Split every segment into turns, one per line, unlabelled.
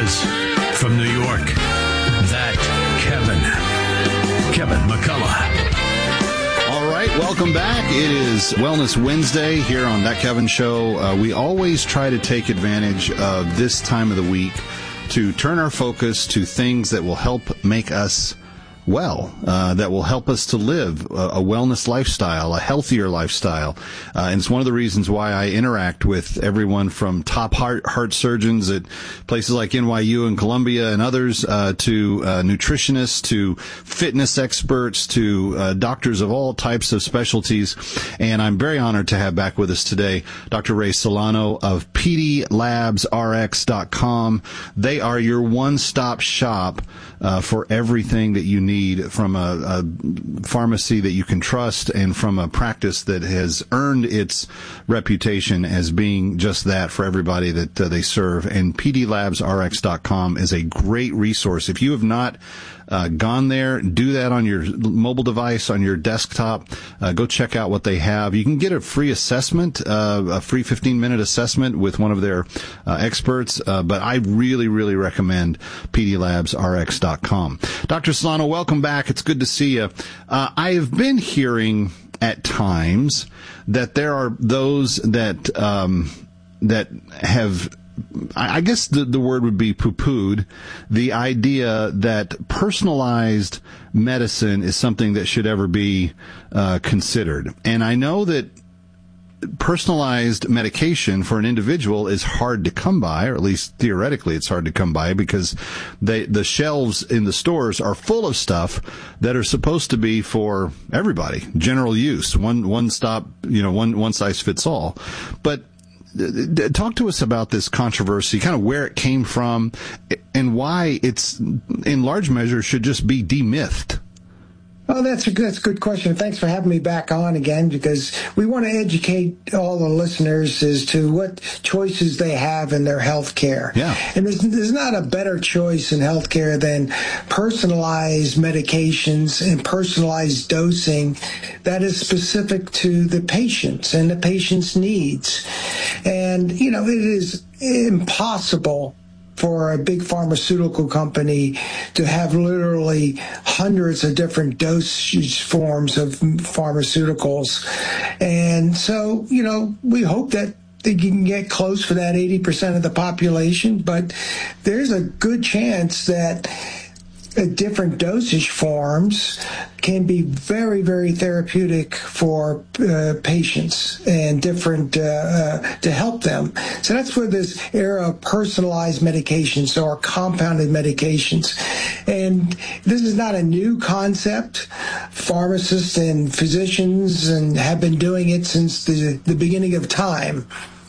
Greetings from New York. That Kevin McCullough.
All right, welcome back. It is Wellness Wednesday here on That Kevin Show. We always try to take advantage of this time of the week to turn our focus to things that will help make us well, that will help us to live a wellness lifestyle, a healthier lifestyle. And it's one of the reasons why I interact with everyone from top heart surgeons at places like NYU and Columbia and others, to nutritionists, to fitness experts, to doctors of all types of specialties. And I'm very honored to have back with us today Dr. Ray Solano of PDLabsRx.com. They are your one-stop shop for everything that you need from a pharmacy that you can trust and from a practice that has earned its reputation as being just that for everybody that they serve. And PDLabsRx.com is a great resource. If you have not gone there, do that on your mobile device, on your desktop. Go check out what they have. You can get a free assessment, a free 15-minute assessment with one of their experts, but I really, really recommend PDLabsRx.com. Dr. Solano, welcome back. It's good to see you. I have been hearing at times that there are those that have, I guess the word would be poo-pooed, the idea that personalized medicine is something that should ever be considered. And I know that personalized medication for an individual is hard to come by, or at least theoretically it's hard to come by, because the shelves in the stores are full of stuff that are supposed to be for everybody, general use, one stop, one size fits all. But talk to us about this controversy, kind of where it came from, and why it's, in large measure, should just be demythed.
Oh, that's a good question. Thanks for having me back on again, because we want to educate all the listeners as to what choices they have in their health care.
Yeah.
And there's not a better choice in health care than personalized medications and personalized dosing that is specific to the patients and the patient's needs. And, it is impossible for a big pharmaceutical company to have literally hundreds of different dosage forms of pharmaceuticals. And so, we hope that they can get close for that 80% of the population, but there's a good chance that different dosage forms can be very, very therapeutic for patients and different to help them. So that's where this era of personalized medications or compounded medications. And this is not a new concept. Pharmacists and physicians have been doing it since the beginning of time.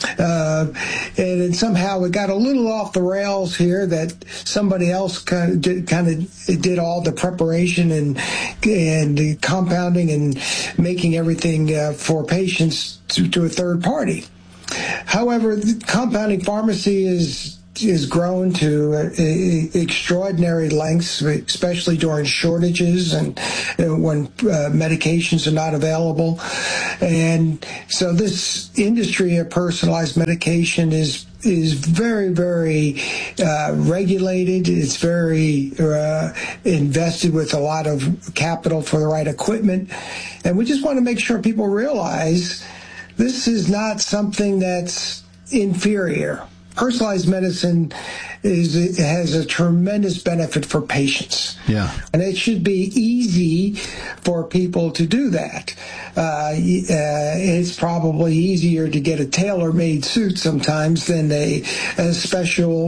And somehow it got a little off the rails here that somebody else kind of did all the preparation and the compounding and making everything for patients to a third party. However, the compounding pharmacy is grown to extraordinary lengths, especially during shortages and when medications are not available. And so this industry of personalized medication is very, very regulated. It's very invested with a lot of capital for the right equipment. And we just want to make sure people realize this is not something that's inferior. Personalized medicine has a tremendous benefit for patients.
Yeah.
And it should be easy for people to do that. It's probably easier to get a tailor-made suit sometimes than a special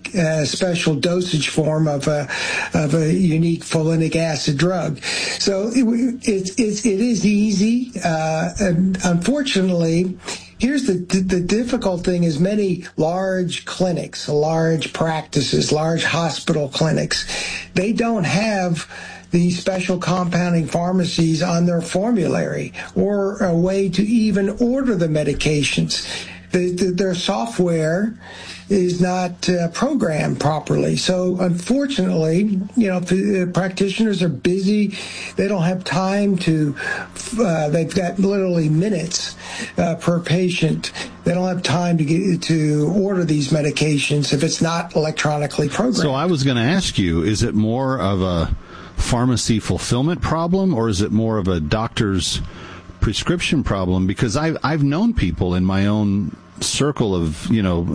dosage form of a unique folinic acid drug. So it is easy. And unfortunately, here's the difficult thing is many large clinics, large practices, large hospital clinics, they don't have these special compounding pharmacies on their formulary or a way to even order the medications. Their software is not programmed properly. So unfortunately, practitioners are busy. They don't have time to, they've got literally minutes per patient. They don't have time to order these medications if it's not electronically programmed.
So I was going to ask you, is it more of a pharmacy fulfillment problem, or is it more of a doctor's prescription problem? Because I've known people in my own circle of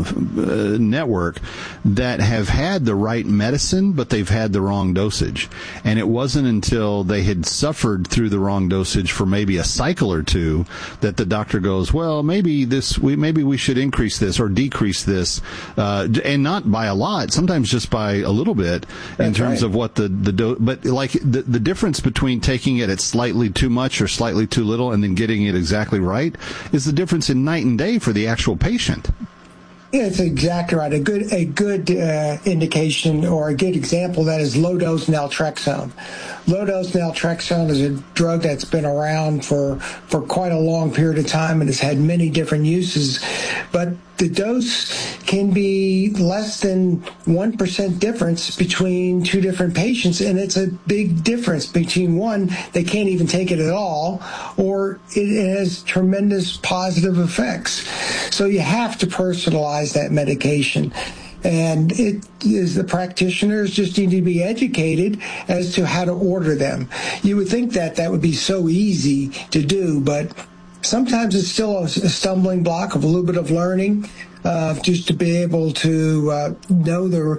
network that have had the right medicine, but they've had the wrong dosage, and it wasn't until they had suffered through the wrong dosage for maybe a cycle or two that the doctor goes, well, maybe we should increase this or decrease this, and not by a lot, sometimes just by a little bit. That's in terms of what the dose. But like the difference between taking it at slightly too much or slightly too little and then getting it exactly right is the difference in night and day for the actual patient.
Yeah, it's exactly right. A good indication or a good example of that is low-dose naltrexone. Low-dose naltrexone is a drug that's been around for quite a long period of time and has had many different uses, but the dose can be less than 1% difference between two different patients, and it's a big difference between one, they can't even take it at all, or it has tremendous positive effects. So you have to personalize that medication. And it is the practitioners just need to be educated as to how to order them. You would think that would be so easy to do, but sometimes it's still a stumbling block of a little bit of learning, just to be able to know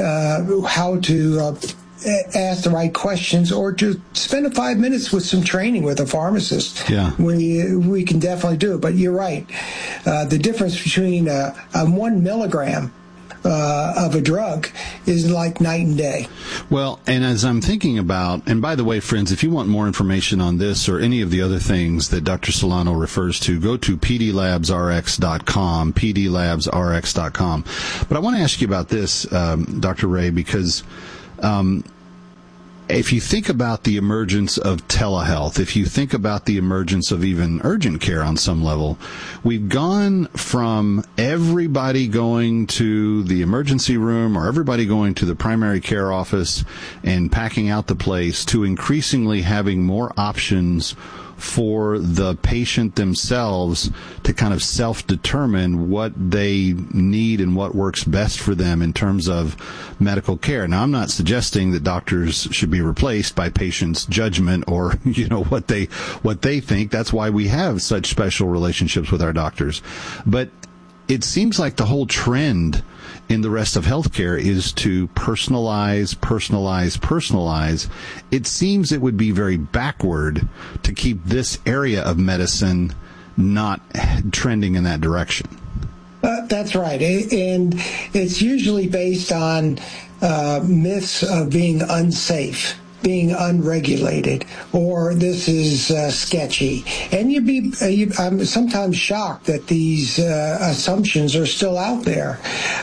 how to ask the right questions, or to spend 5 minutes with some training with a pharmacist.
Yeah.
We can definitely do it. But you're right. The difference between a 1 milligram of a drug is like night and day.
Well, and as I'm thinking about, and by the way, friends, if you want more information on this or any of the other things that Dr. Solano refers to, go to pdlabsrx.com, pdlabsrx.com. But I want to ask you about this, Dr. Ray, because if you think about the emergence of telehealth, if you think about the emergence of even urgent care on some level, we've gone from everybody going to the emergency room or everybody going to the primary care office and packing out the place to increasingly having more options for the patient themselves to kind of self-determine what they need and what works best for them in terms of medical care. Now, I'm not suggesting that doctors should be replaced by patients' judgment or, what they think. That's why we have such special relationships with our doctors. But it seems like the whole trend in the rest of healthcare is to personalize. It seems it would be very backward to keep this area of medicine not trending in that direction.
That's right. And it's usually based on myths of being unsafe, being unregulated, or this is sketchy. And I'm sometimes shocked that these assumptions are still out there.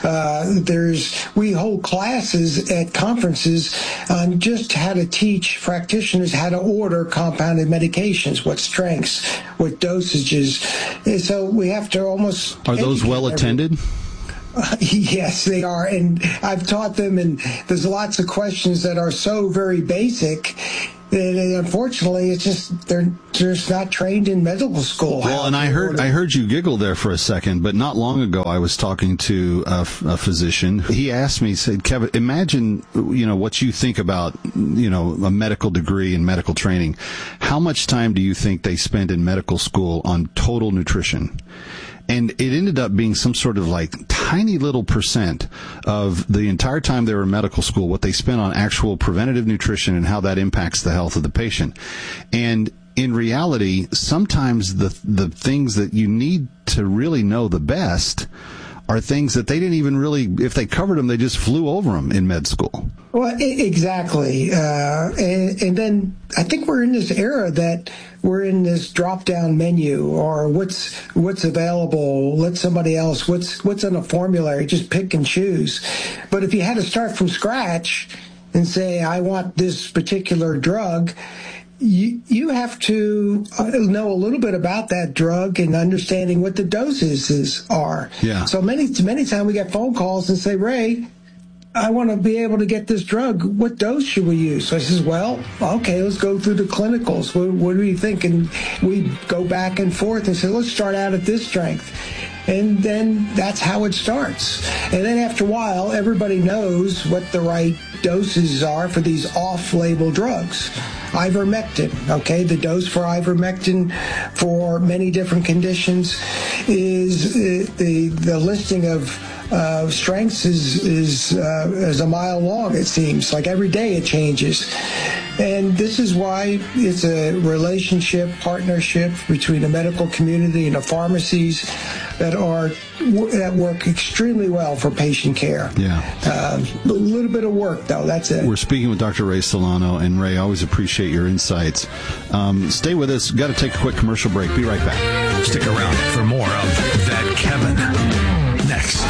We hold classes at conferences on just how to teach practitioners how to order compounded medications, what strengths, what dosages. And so we have to almost...
Are those well attended?
Yes, they are. And I've taught them, and there's lots of questions that are so very basic that unfortunately they're just not trained in medical school.
Well, and I heard you giggle there for a second, but not long ago I was talking to a physician. He asked me, he said, Kevin, imagine, what you think about, a medical degree and medical training. How much time do you think they spend in medical school on total nutrition? And it ended up being some sort of like tiny little percent of the entire time they were in medical school, what they spent on actual preventative nutrition and how that impacts the health of the patient. And in reality, sometimes the things that you need to really know the best are things that they didn't even really, if they covered them, they just flew over them in med school.
Well, exactly. And then I think we're in this era that we're in this drop-down menu, or what's available, let somebody else, what's on a formulary, just pick and choose. But if you had to start from scratch and say, I want this particular drug, you have to know a little bit about that drug and understanding what the doses are.
Yeah.
So many times we get phone calls and say, Ray, I want to be able to get this drug. What dose should we use? So I says, well, okay, let's go through the clinicals. What do you think? And we go back and forth and say, let's start out at this strength. And then that's how it starts. And then after a while, everybody knows what the right doses are for these off-label drugs. Ivermectin, okay? The dose for ivermectin for many different conditions is the listing of strengths is a mile long, it seems. Like every day it changes. And this is why it's a relationship, partnership between the medical community and the pharmacies that work extremely well for patient care.
Yeah.
A little bit of work, though. That's it.
We're speaking with Dr. Ray Solano. And Ray, I always appreciate your insights. Stay with us. Got to take a quick commercial break. Be right back.
Stick around for more of That Kevin. Next.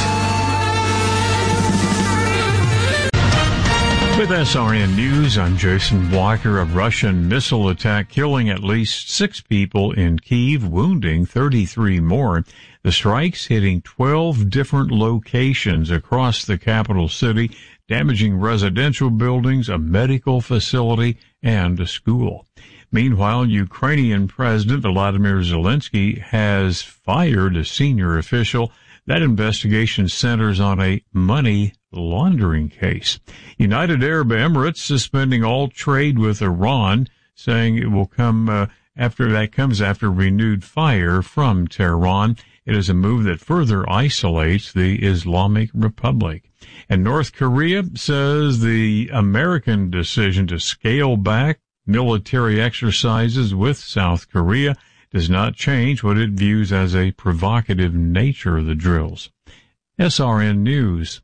With SRN News, I'm Jason Walker. A Russian missile attack killing at least 6 people in Kyiv, wounding 33 more. The strikes hitting 12 different locations across the capital city, damaging residential buildings, a medical facility, and a school. Meanwhile, Ukrainian President Volodymyr Zelensky has fired a senior official. That investigation centers on a money laundering case. United Arab Emirates suspending all trade with Iran, saying it will come after renewed fire from Tehran. It is a move that further isolates the Islamic Republic. And North Korea says the American decision to scale back military exercises with South Korea does not change what it views as a provocative nature of the drills. SRN News.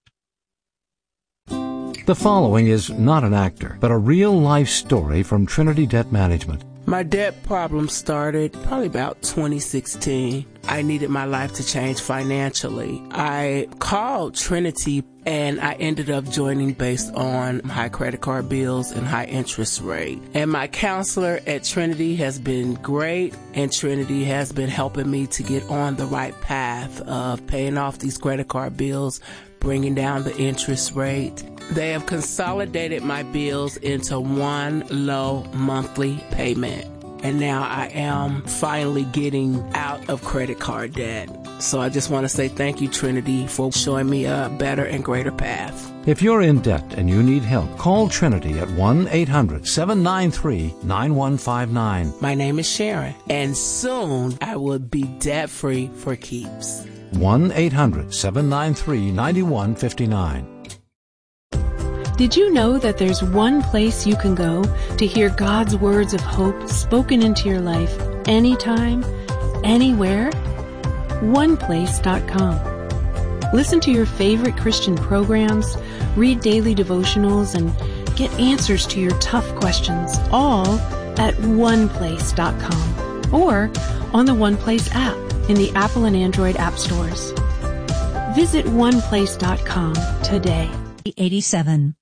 The following is not an actor, but a real-life story from Trinity Debt Management.
My debt problem started probably about 2016. I needed my life to change financially. I called Trinity and I ended up joining based on high credit card bills and high interest rate. And my counselor at Trinity has been great, and Trinity has been helping me to get on the right path of paying off these credit card bills, bringing down the interest rate. They have consolidated my bills into one low monthly payment. And now I am finally getting out of credit card debt. So I just want to say thank you, Trinity, for showing me a better and greater path.
If you're in debt and you need help, call Trinity at 1-800-793-9159.
My name is Sharon, and soon I will be debt-free for keeps.
1-800-793-9159.
Did you know that there's one place you can go to hear God's words of hope spoken into your life anytime, anywhere? OnePlace.com. Listen to your favorite Christian programs, read daily devotionals, and get answers to your tough questions, all at OnePlace.com or on the OnePlace app in the Apple and Android app stores. Visit OnePlace.com today.
87.